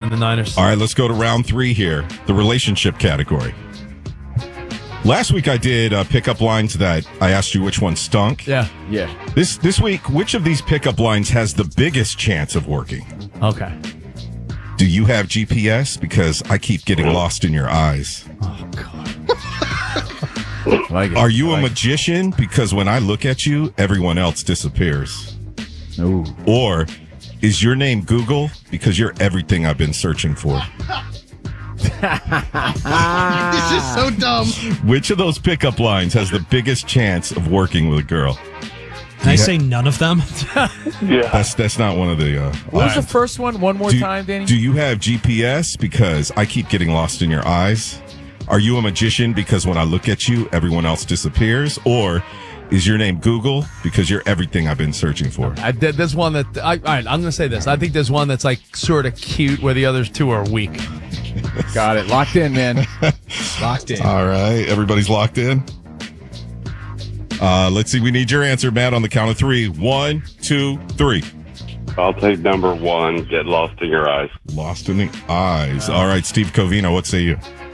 the Niners. All right, let's go to round 3 here, the relationship category. Last week I did pickup lines that I asked you which one stunk. Yeah. This week, which of these pickup lines has the biggest chance of working? Okay. Do you have GPS? Because I keep getting lost in your eyes. Oh, God. Are you a magician? Because when I look at you, everyone else disappears. Ooh. Or is your name Google? Because you're everything I've been searching for. This is so dumb. Which of those pickup lines has the biggest chance of working with a girl? Can I say none of them? Yeah. That's not one of the... What was the first one? One more time, Danny? Do you have GPS? Because I keep getting lost in your eyes. Are you a magician? Because when I look at you, everyone else disappears. Or is your name Google? Because you're everything I've been searching for. There's one that... all right, I'm going to say this. I think there's one that's like sort of cute where the others two are weak. Got it. Locked in, man. Locked in. All right. Everybody's locked in? Let's see. We need your answer, Matt, on the count of 3. 1, 2, 3. I'll take number 1, get lost in your eyes. Lost in the eyes. All right, Steve Covino, what say you?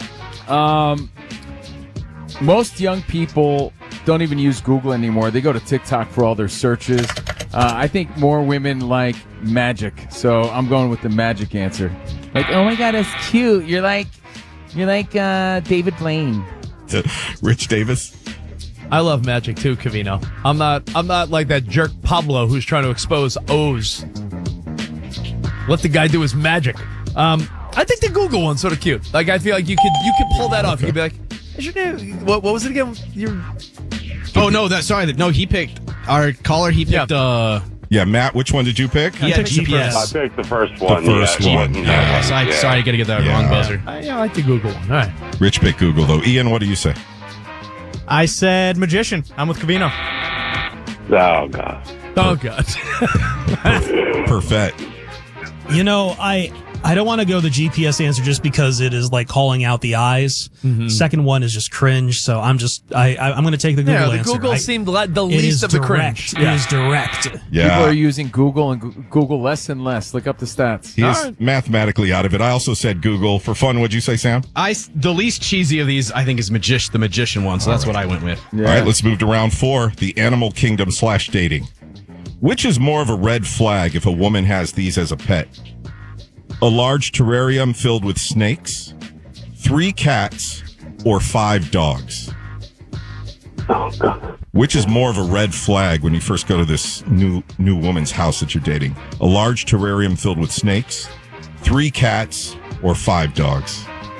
Most young people don't even use Google anymore. They go to TikTok for all their searches. I think more women like magic, so I'm going with the magic answer. Like, oh my God, that's cute. You're like David Blaine. Rich Davis? I love magic too, Covino. I'm not like that jerk Pablo who's trying to expose O's. Let the guy do his magic. I think the Google one's sort of cute. Like, I feel like you could pull that off. You could be like, "Is your name? What was it again? Oh, no, he picked our caller. He picked, Yeah, Matt, which one did you pick? he had GPS. I picked the first one. The first one. Yeah, sorry, I got to get that wrong buzzer. I like the Google one. All right. Rich picked Google, though. Ian, what do you say? I said magician. I'm with Covino. Oh, God. Oh, God. Perfect. You know, I don't want to go the GPS answer just because it is like calling out the eyes. Mm-hmm. Second one is just cringe, so I'm going to take the Google answer. Google seemed the least of the cringe. It is direct. Yeah. People are using Google and Google less and less. Look up the stats. He is mathematically out of it. I also said Google. For fun, what'd you say, Sam? The least cheesy of these, I think, is the magician one, so that's what I went with. Yeah. All right, let's move to round 4, the animal kingdom / dating. Which is more of a red flag if a woman has these as a pet? A large terrarium filled with snakes, 3 cats, or 5 dogs? Oh, God. Which is more of a red flag when you first go to this new woman's house that you're dating? A large terrarium filled with snakes, 3 cats, or 5 dogs?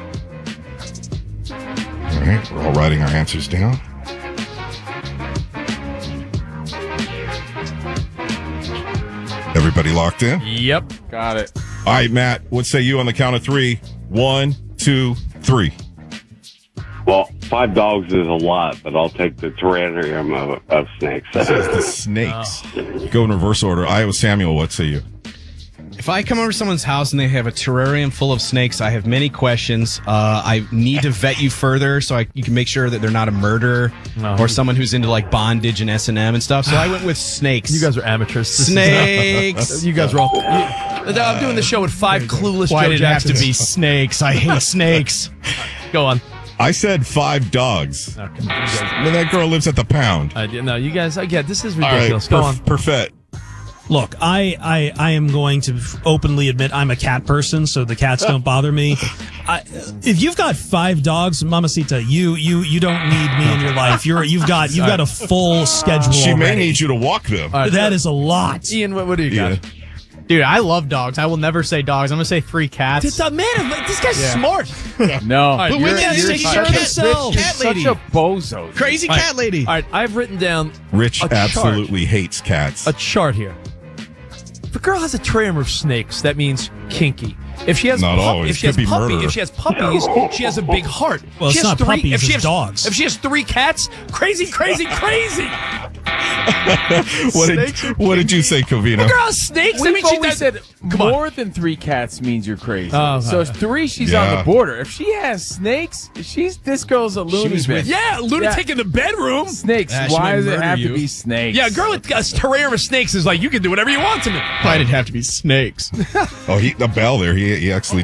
All right, we're all writing our answers down. Everybody locked in? Yep. Got it. All right, Matt, what say you on the count of 3? 1, 2, 3. Well, 5 dogs is a lot, but I'll take the terrarium of snakes. This is the snakes. Go in reverse order. Iowa Samuel, what say you? If I come over to someone's house and they have a terrarium full of snakes, I have many questions. I need to vet you further so you can make sure that they're not a murderer or someone who's into like bondage and S&M and stuff. So I went with snakes. You guys are amateurs. Snakes. You guys are all... I'm doing the show with 5 clueless Why Joe did it have to Jacksons. be snakes? I hate snakes. Go on. I said 5 dogs. Okay. You guys, That girl lives at the pound. no, you guys... this is All right, ridiculous. Go on. Perfect. Look, I am going to openly admit I'm a cat person, so the cats don't bother me. If you've got 5 dogs, Mamacita, you don't need me in your life. You've got a full schedule. She may already. need you to walk them. All right, That is a lot. Ian, what do you got? Dude, I love dogs. I will never say dogs. I'm going to say 3 cats. Man, this guy's smart. No. But women take care of themselves. You're such a bozo. dude. Crazy cat lady. All right, I've written down Rich a absolutely hates cats. a chart here. If a girl has a terrarium of snakes, that means kinky. If she has Not always. if she has Could be murder. if she has puppies, she has a big heart. Well, She it's has not puppies, if she it's has, dogs. If she has 3 cats, crazy. What did you say, Covino? Girl has snakes. We've she always said Come on. more than 3 cats means you're crazy. Oh, so it's 3, she's Yeah. on the border. If she has snakes, this girl's a loony was bin. with- Yeah, lunatic in the bedroom. Snakes. Yeah, she Why might does it murder have you. to be snakes? Yeah, a girl with a terrarium of snakes is like, you can do whatever you want to me. Why did it have to be snakes? Oh, the bell there. He actually